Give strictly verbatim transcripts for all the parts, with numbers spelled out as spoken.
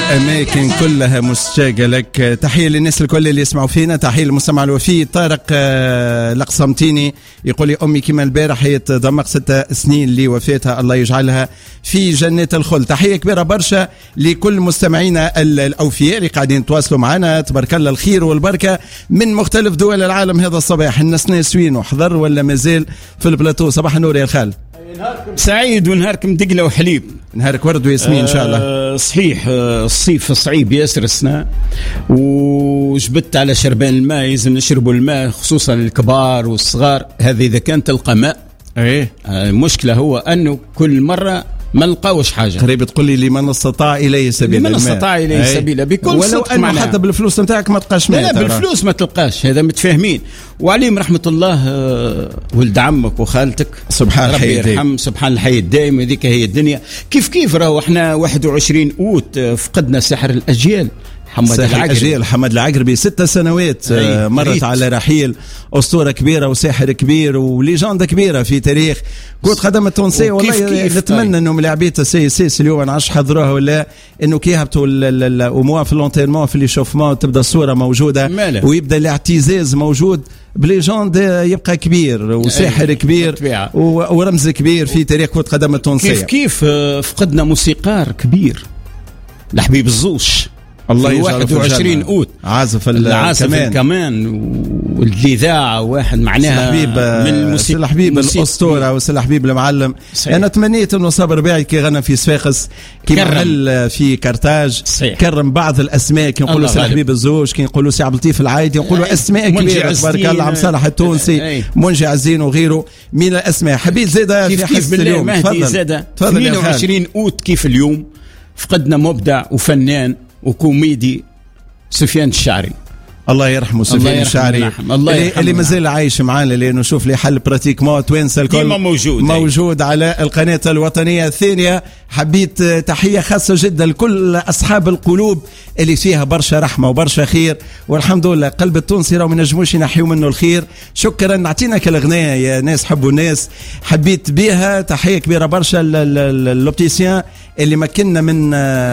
والأماكن كلها مشتاقة لك. تحية للناس الكل اللي يسمعوا فينا، تحية للمستمع الوفي طارق القصمتيني يقول لي أمي كما البارح هي تضمق ستة سنين لوفاتها، الله يجعلها في جنة الخلد. تحية كبيرة برشا لكل مستمعينا الأوفياء اللي قاعدين تواصلوا معنا، تبارك الله الخير والبركة من مختلف دول العالم. هذا الصباح الناس ناسوين وحضر ولا مازال في البلاطو؟ صباح النور يا الخال. نهاركم سعيد ونهاركم دقلة وحليب. نهارك ورد وياسمين ان شاء الله. آه صحيح، آه الصيف صعيب ياسر السنة، وجبت على شربان الماء، لازم نشربوا الماء خصوصا الكبار والصغار. هذا اذا كان تلقى ماء. ايه آه المشكلة هو انه كل مرة ما نلقاوش حاجه. قريب تقول لي لمن استطاع اليه سبيلا، لمن استطاع اليه سبيلا بكل ولو انه حتى بالفلوس نتاعك ما تلقاش ماء. لا, لا بالفلوس ما تلقاش، هذا متفاهمين. وعليهم رحمه الله آه ولد عمك وخالتك سبحان الحي يرحم، سبحان الحي الدائم. هذيك هي الدنيا. كيف كيف راهو احنا واحد وعشرين أوت فقدنا سحر الاجيال حمد العقربي. حمد العقربي ست سنوات آه مرت ريت. على رحيل أسطورة كبيرة وساحر كبير وليجندة كبيرة في تاريخ كرة قدم التونسية. والله نتمنى انه ملاعبيه السي اس اس اليوم نعرفش حضروها ولا انه كي يهبطوا الاموا في اللونتيرمون في ليشوفمون تبدا الصورة موجودة ماله. ويبدا الاعتزاز موجود بليجند يبقى كبير وساحر كبير ورمز كبير في تاريخ كرة قدم التونسية. كيف كيف فقدنا موسيقار كبير لحبيب الزوش الله يجعله واحد وعشرين أوت عازف العازف الكمان والإذاعة واحد معناها من الموسيقى الحبيب الأسطورة وسل حبيب المعلم. صحيح. أنا تمنيت إنه صابر باعي كي غنى في صفاقس كي محل في كرتاج. صحيح. كرم بعض الأسماء كي نقولوا سل حبيب الزوج، كي نقولوا سي عبد اللطيف العايدي، نقولوا أسماء كبيرة تبارك الله، عم صالح التونسي، منجي عزين وغيره من الأسماء. حبيت زادة في حس اليوم تفضل ثمانية وعشرين أوت كيف اليوم فقدنا مبدع وفنان وكوميدي سفيان الشعري، الله يرحمه. سفيان الشعري اللي, اللي مازال عايش معانا، لانه شوف لي حل براتيكمون توانسه الكل موجود موجود على القناه الوطنيه الثانيه. حبيت تحيه خاصه جدا لكل اصحاب القلوب اللي فيها برشا رحمه وبرشا خير، والحمد لله قلب التونسي راه ما نجموش ينحيوا منه الخير. شكرا، نعطينا كالغنايه يا ناس حبوا الناس حبيت بها. تحيه كبيره برشا للوبتيسيان اللي مكننا من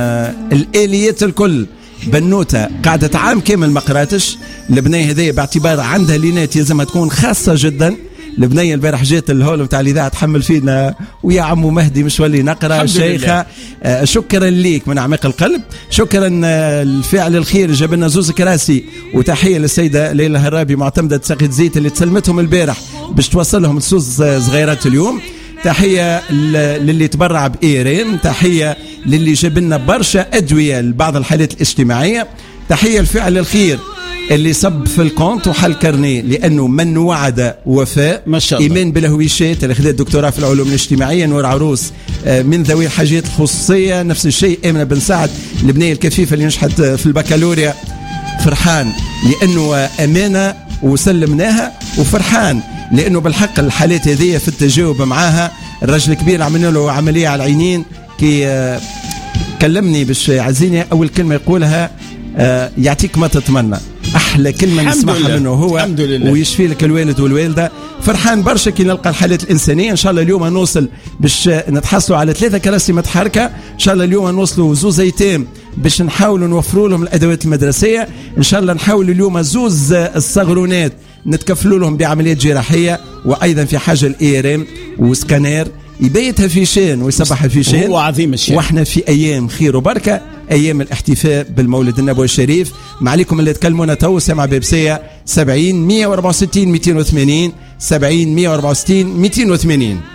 الاليات الكل. بنوته قعدت عام كامل ما قراتش، البنيه هذه باعتبار عندها لينات يلزمها تكون خاصه جدا. البنيه البارح جات الهول نتاع الاذاعه تحمل فينا ويا عمو مهدي مش ولي نقرا شيخه. آه شكرا ليك من اعماق القلب، شكرا آه الفعل الخير جاب لنا زوز كراسي. وتحيه للسيده ليلى هرابي معتمده ساقية زيت اللي تسلمتهم البارح باش توصلهم لسوز صغيرات اليوم. تحيه للي تبرع بايرين، تحيه للي جاب لنا برشا ادويه لبعض الحالات الاجتماعيه، تحيه الفعل الخير اللي صب في الكونت وحل كارنيه، لانه من وعد وفاء. ما شاء الله. ايمان بلهويشات اللي خذت الدكتوراه في العلوم الاجتماعيه، نور عروس من ذوي الحاجات الخصوصيه، نفس الشيء امنه بن سعد البنيه الكفيفه اللي نجحت في البكالوريا. فرحان لانه امانه وسلمناها، وفرحان لانه بالحق الحالات هذه في التجاوب معاها. الرجل كبير عملنا له عمليه على العينين كي كلمني باش عزيني اول كلمه يقولها يعطيك ما تتمنى، احلى كلمه نسمعها منه هو ويشفي لك الوالد والوالده. فرحان برشا كي نلقى الحالات الانسانيه. ان شاء الله اليوم نوصل باش نتحصلوا على ثلاثه كراسي متحركه، ان شاء الله اليوم نوصلوا زوز ايتام باش نحاولوا نوفروا لهم الادوات المدرسيه. ان شاء الله نحاولوا اليوم زوز الصغرونات نتكفلوا لهم بعمليات جراحيه، وايضا في حاجه الايرام وسكانير يبيتها في شان ويصبحها في شان. هو عظيم الشان. واحنا في ايام خير وبركه، ايام الاحتفاء بالمولد النبوي الشريف. ما عليكم اللي تكلمونا تو سمع بيبسيه سبعين مية وأربعة وستين مئتين وثمانين سبعين مية وأربعة وستين مئتين وثمانين.